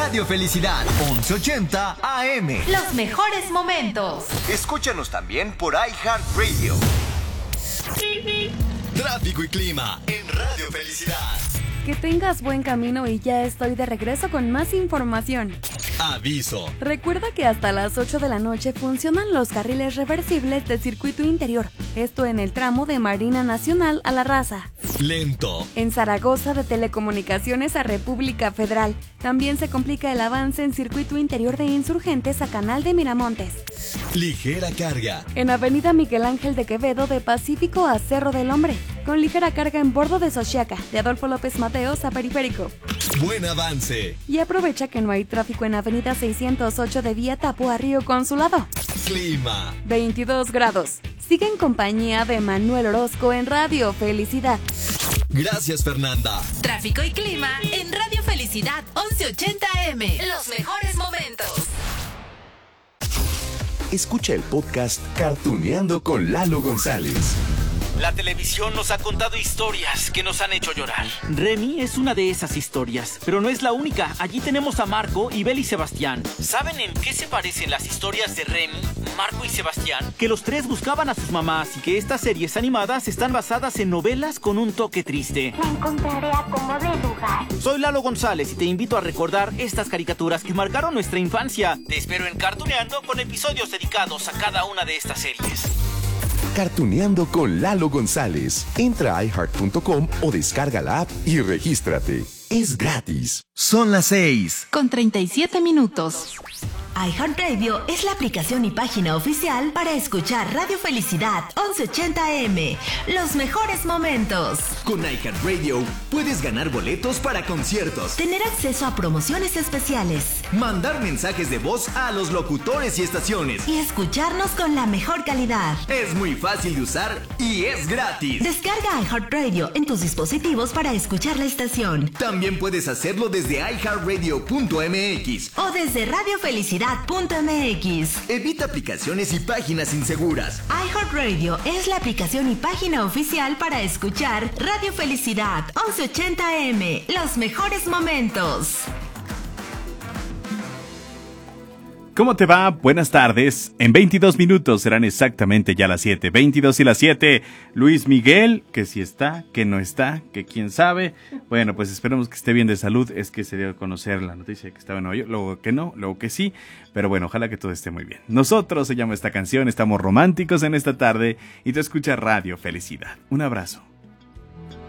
Radio Felicidad, 1180 AM. Los mejores momentos. Escúchanos también por iHeartRadio. Tráfico y clima en Radio Felicidad. Que tengas buen camino y ya estoy de regreso con más información. Aviso. Recuerda que hasta las 8 de la noche funcionan los carriles reversibles del circuito interior. Esto en el tramo de Marina Nacional a La Raza. Lento. En Zaragoza de Telecomunicaciones a República Federal. También se complica el avance en circuito interior de Insurgentes a Canal de Miramontes. Ligera carga. En Avenida Miguel Ángel de Quevedo de Pacífico a Cerro del Hombre. Con ligera carga en bordo de Xochiaca, de Adolfo López Mateos a Periférico. Buen avance. Y aprovecha que no hay tráfico en Avenida 608 de Vía Tapua Río Consulado. Clima. 22 grados. Sigue en compañía de Manuel Orozco en Radio Felicidad. Gracias, Fernanda. Tráfico y clima en Radio Felicidad 1180 AM. Los mejores momentos. Escucha el podcast Cartuneando con Lalo González. La televisión nos ha contado historias que nos han hecho llorar. Remy es una de esas historias, pero no es la única. Allí tenemos a Marco, Ibel y Sebastián. ¿Saben en qué se parecen las historias de Remy, Marco y Sebastián? Que los tres buscaban a sus mamás y que estas series animadas están basadas en novelas con un toque triste. Me encontraré a como de lugar. Soy Lalo González y te invito a recordar estas caricaturas que marcaron nuestra infancia. Te espero en Cartuneando con episodios dedicados a cada una de estas series. Cartuneando con Lalo González. Entra a iHeart.com o descarga la app y regístrate. Es gratis. Son las 6. Con 37 minutos. iHeartRadio es la aplicación y página oficial para escuchar Radio Felicidad 1180 AM. Los mejores momentos. Con iHeartRadio puedes ganar boletos para conciertos, Tener acceso a promociones especiales mandar mensajes de voz a los locutores y estaciones. y escucharnos con la mejor calidad. Es muy fácil de usar y es gratis. Descarga iHeartRadio en tus dispositivos para escuchar la estación También puedes hacerlo desde iHeartRadio.mx. o desde radiofelicidad.mx. Evita aplicaciones y páginas inseguras. iHeartRadio es la aplicación y página oficial para escuchar Radio Felicidad 1180 AM. Los mejores momentos. ¿Cómo te va? Buenas tardes. En 22 minutos serán exactamente ya las 7. 22 y las 7. Luis Miguel, que si está, que no está, que quién sabe. Bueno, pues esperemos que esté bien de salud. Es que se dio a conocer la noticia de que estaba en Nueva York. Luego que no, luego que sí. Pero bueno, ojalá que todo esté muy bien. Nosotros, se llama esta canción, estamos románticos en esta tarde y tú escuchas Radio Felicidad. Un abrazo.